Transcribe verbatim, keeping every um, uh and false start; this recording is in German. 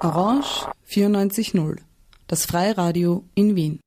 Orange vierundneunzig Komma null, das Freiradio in Wien.